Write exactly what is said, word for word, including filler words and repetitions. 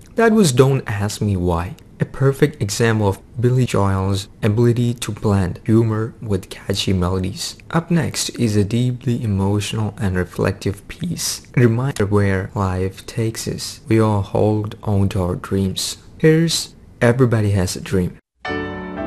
That was Don't Ask Me Why, a perfect example of Billy Joel's ability to blend humor with catchy melodies. Up next is a deeply emotional and reflective piece, a reminder where life takes us. We all hold on to our dreams. Here's Everybody Has a Dream.